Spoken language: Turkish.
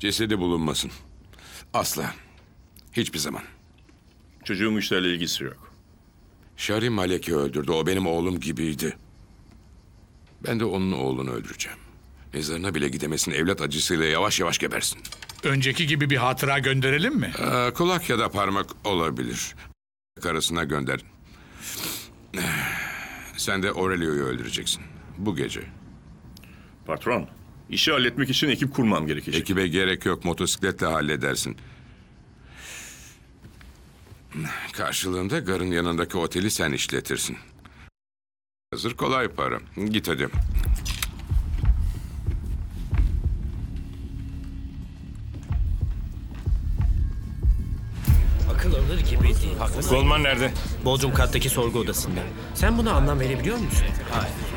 Cesedi bulunmasın. Asla. Hiçbir zaman. Çocuğun işlerle ilgisi yok. Şari Malek'i öldürdü. O benim oğlum gibiydi. Ben de onun oğlunu öldüreceğim. Mezarına bile gidemesin, evlat acısıyla yavaş yavaş gebersin. Önceki gibi bir hatıra gönderelim mi? Kulak ya da parmak olabilir. Karısına gönder. Sen de Aurelio'yu öldüreceksin. Bu gece. Patron, işi halletmek için ekip kurmam gerekecek. Ekibe gerek yok. Motosikletle halledersin. Karşılığında garın yanındaki oteli sen işletirsin. Hazır, kolay para. Git hadi. Akıl alır gibi değil. Goldman nerede? Bodrum kattaki sorgu odasında. Sen buna anlam verebiliyor musun? Hayır.